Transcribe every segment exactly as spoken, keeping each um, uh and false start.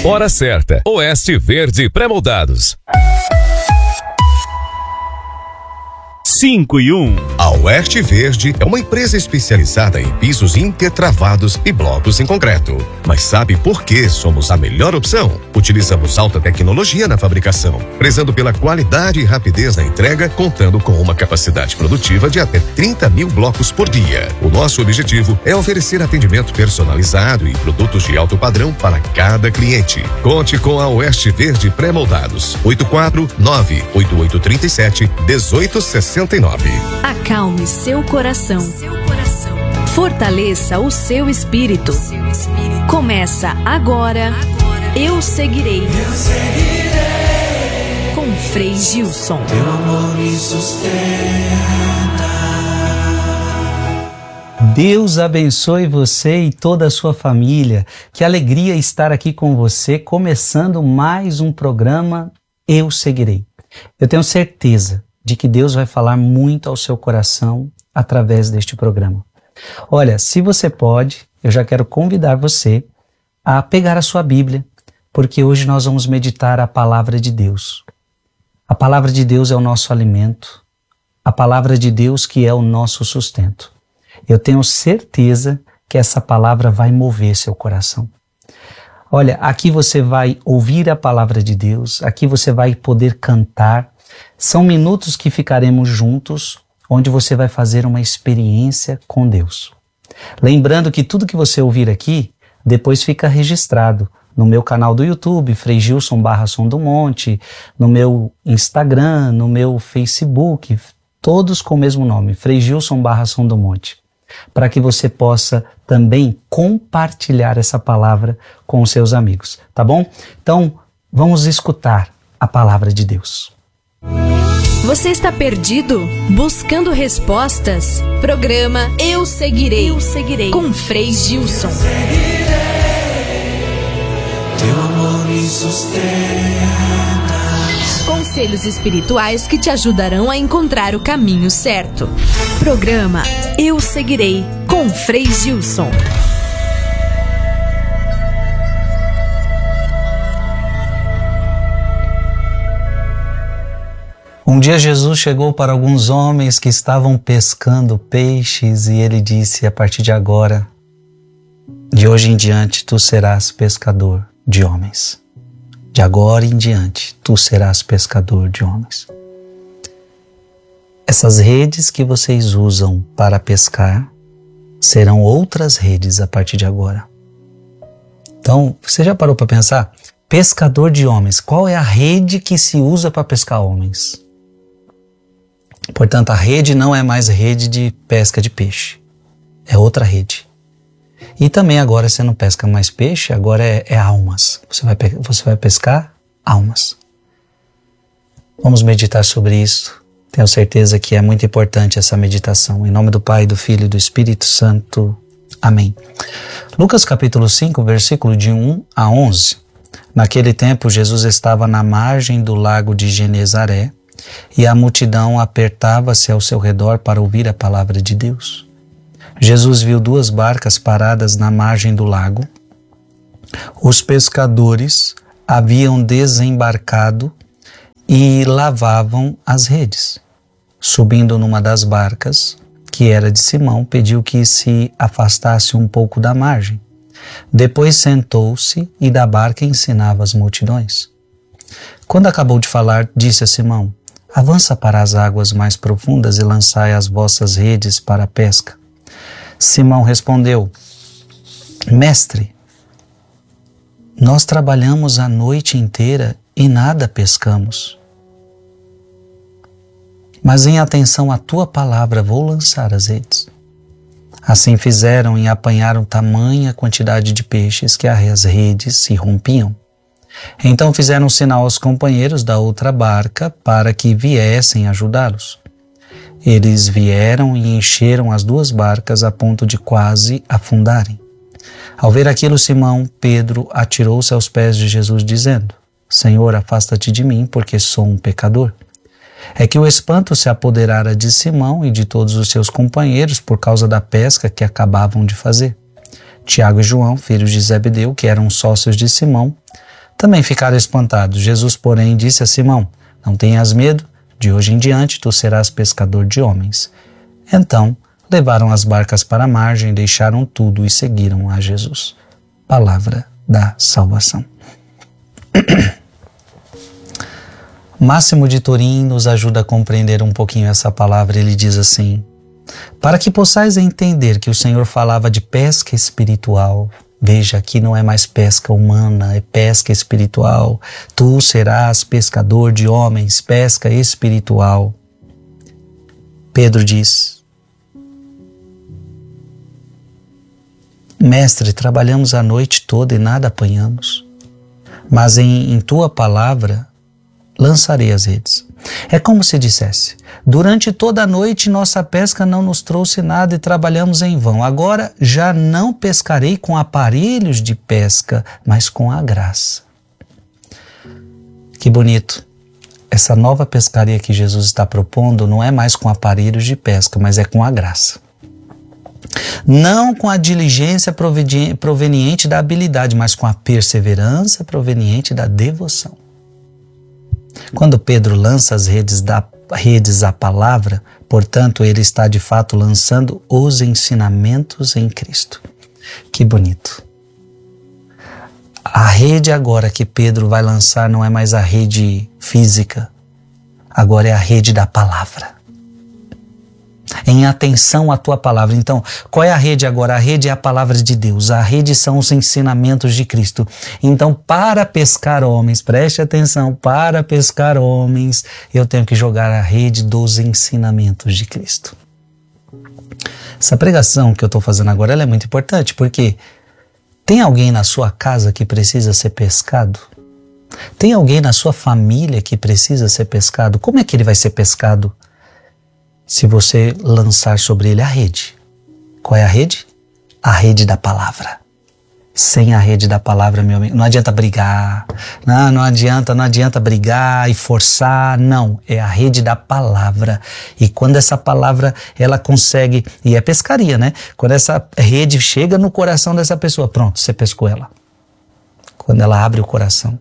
Hora certa. Oeste Verde Pré-moldados. cinco e um. A Oeste Verde é uma empresa especializada em pisos intertravados e blocos em concreto. Mas sabe por que somos a melhor opção? Utilizamos alta tecnologia na fabricação, prezando pela qualidade e rapidez na entrega, contando com uma capacidade produtiva de até trinta mil blocos por dia. O nosso objetivo é oferecer atendimento personalizado e produtos de alto padrão para cada cliente. Conte com a Oeste Verde Pré-moldados. oito quatro nove oito oito três sete um oito seis nove. Acalme seu coração. Seu coração. Fortaleça o seu espírito. O seu espírito. Começa agora. agora. Eu seguirei. Eu seguirei. Com Frei Gilson. Teu amor me sustenta. Deus abençoe você e toda a sua família. Que alegria estar aqui com você, começando mais um programa Eu Seguirei. Eu tenho certeza de que Deus vai falar muito ao seu coração através deste programa. Olha, se você pode, eu já quero convidar você a pegar a sua Bíblia, porque hoje nós vamos meditar a palavra de Deus. A palavra de Deus é o nosso alimento, a palavra de Deus que é o nosso sustento. Eu tenho certeza que essa palavra vai mover seu coração. Olha, aqui você vai ouvir a palavra de Deus, aqui você vai poder cantar. São minutos que ficaremos juntos, onde você vai fazer uma experiência com Deus. Lembrando que tudo que você ouvir aqui, depois fica registrado no meu canal do YouTube, Frei Gilson barra Som do Monte, no meu Instagram, no meu Facebook, todos com o mesmo nome, Frei Gilson barra Som do Monte, para que você possa também compartilhar essa palavra com os seus amigos, tá bom? Então, vamos escutar a palavra de Deus. Você está perdido? Buscando respostas? Programa Eu Seguirei. Eu Seguirei. Com Frei Gilson. Eu seguirei. Teu amor me sustenta. Conselhos espirituais que te ajudarão a encontrar o caminho certo. Programa Eu Seguirei. Com Frei Gilson. Um dia Jesus chegou para alguns homens que estavam pescando peixes e ele disse: a partir de agora, de hoje em diante, tu serás pescador de homens. De agora em diante, tu serás pescador de homens. Essas redes que vocês usam para pescar serão outras redes a partir de agora. Então, você já parou para pensar? Pescador de homens, qual é a rede que se usa para pescar homens? Portanto, a rede não é mais rede de pesca de peixe, é outra rede. E também agora você não pesca mais peixe, agora é, é almas. Você vai, você vai pescar almas. Vamos meditar sobre isso. Tenho certeza que é muito importante essa meditação. Em nome do Pai, do Filho e do Espírito Santo. Amém. Lucas capítulo cinco, versículo de um a onze. Naquele tempo, Jesus estava na margem do lago de Genezaré, e a multidão apertava-se ao seu redor para ouvir a palavra de Deus. Jesus viu duas barcas paradas na margem do lago. Os pescadores haviam desembarcado e lavavam as redes. Subindo numa das barcas, que era de Simão, pediu que se afastasse um pouco da margem. Depois sentou-se e da barca ensinava as multidões. Quando acabou de falar, disse a Simão: avança para as águas mais profundas e lançai as vossas redes para a pesca. Simão respondeu: Mestre, nós trabalhamos a noite inteira e nada pescamos. Mas em atenção à tua palavra vou lançar as redes. Assim fizeram e apanharam tamanha quantidade de peixes que as redes se rompiam. Então fizeram sinal aos companheiros da outra barca para que viessem ajudá-los. Eles vieram e encheram as duas barcas a ponto de quase afundarem. Ao ver aquilo, Simão Pedro atirou-se aos pés de Jesus, dizendo: Senhor, afasta-te de mim, porque sou um pecador. É que o espanto se apoderara de Simão e de todos os seus companheiros por causa da pesca que acabavam de fazer. Tiago e João, filhos de Zebedeu, que eram sócios de Simão, Também ficaram espantados. Jesus, porém, disse a Simão: não tenhas medo, de hoje em diante tu serás pescador de homens. Então, levaram as barcas para a margem, deixaram tudo e seguiram a Jesus. Palavra da salvação. Máximo de Turim nos ajuda a compreender um pouquinho essa palavra. Ele diz assim: para que possais entender que o Senhor falava de pesca espiritual. Veja, aqui não é mais pesca humana, é pesca espiritual. Tu serás pescador de homens, pesca espiritual. Pedro diz: Mestre, trabalhamos a noite toda e nada apanhamos, mas em, em tua palavra lançarei as redes. É como se dissesse: durante toda a noite nossa pesca não nos trouxe nada e trabalhamos em vão. Agora já não pescarei com aparelhos de pesca, mas com a graça. Que bonito. Essa nova pescaria que Jesus está propondo não é mais com aparelhos de pesca, mas é com a graça. Não com a diligência proveniente da habilidade, mas com a perseverança proveniente da devoção. Quando Pedro lança as redes, da, redes à palavra, portanto, ele está de fato lançando os ensinamentos em Cristo. Que bonito. A rede agora que Pedro vai lançar não é mais a rede física, agora é a rede da palavra. Em atenção à tua palavra. Então, qual é a rede agora? A rede é a palavra de Deus. A rede são os ensinamentos de Cristo. Então, para pescar homens, preste atenção, para pescar homens, eu tenho que jogar a rede dos ensinamentos de Cristo. Essa pregação que eu estou fazendo agora, ela é muito importante, porque tem alguém na sua casa que precisa ser pescado? Tem alguém na sua família que precisa ser pescado? Como é que ele vai ser pescado? Se você lançar sobre ele a rede. Qual é a rede? A rede da palavra. Sem a rede da palavra, meu amigo, não adianta brigar, não, não adianta, não adianta brigar e forçar, não, é a rede da palavra. E quando essa palavra, ela consegue, e é pescaria, né? Quando essa rede chega no coração dessa pessoa, pronto, você pescou ela. Quando ela abre o coração.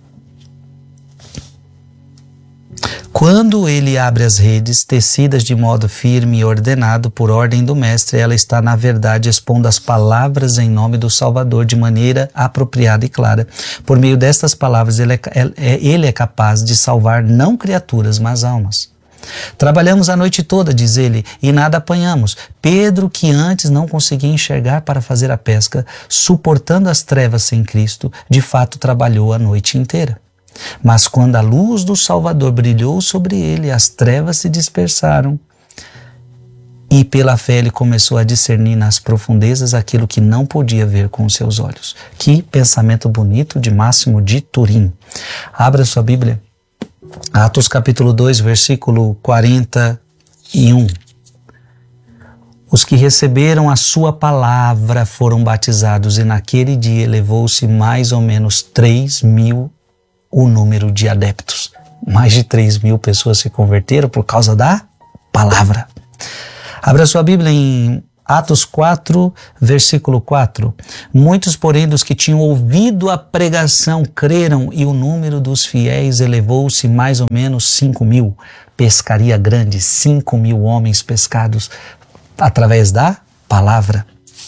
Quando ele abre as redes, tecidas de modo firme e ordenado por ordem do mestre, ela está, na verdade, expondo as palavras em nome do Salvador de maneira apropriada e clara. Por meio destas palavras, ele é, ele é capaz de salvar não criaturas, mas almas. Trabalhamos a noite toda, diz ele, e nada apanhamos. Pedro, que antes não conseguia enxergar para fazer a pesca, suportando as trevas sem Cristo, de fato trabalhou a noite inteira. Mas quando a luz do Salvador brilhou sobre ele, as trevas se dispersaram e pela fé ele começou a discernir nas profundezas aquilo que não podia ver com os seus olhos. Que pensamento bonito de Máximo de Turim. Abra sua Bíblia. Atos capítulo dois, versículo quarenta e um. Os que receberam a sua palavra foram batizados e naquele dia elevou-se mais ou menos três mil o número de adeptos. Mais de três mil pessoas se converteram por causa da palavra. Abra sua Bíblia em Atos quatro, versículo quatro. Muitos, porém, dos que tinham ouvido a pregação creram e o número dos fiéis elevou-se mais ou menos cinco mil. Pescaria grande, cinco mil homens pescados através da palavra.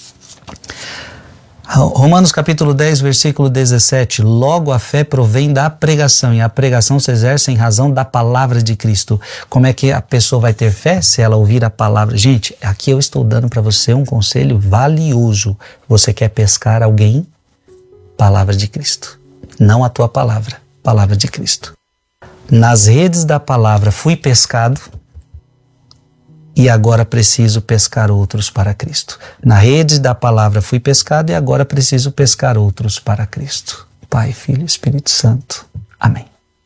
Romanos capítulo dez, versículo dezessete. Logo a fé provém da pregação e a pregação se exerce em razão da palavra de Cristo. Como é que a pessoa vai ter fé? Se ela ouvir a palavra. Gente, aqui eu estou dando para você um conselho valioso. Você quer pescar alguém? Palavra de Cristo. Não a tua palavra, palavra de Cristo. Nas redes da palavra fui pescado e agora preciso pescar outros para Cristo. Na rede da palavra fui pescado e agora preciso pescar outros para Cristo. Pai, Filho e Espírito Santo. Amém.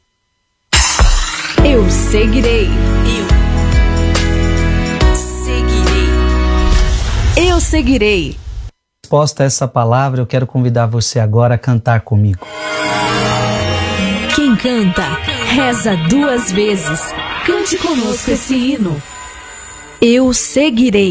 Eu seguirei. Eu seguirei. Eu seguirei. Resposta a essa palavra, eu quero convidar você agora a cantar comigo. Quem canta, reza duas vezes. Cante conosco esse hino. Eu seguirei.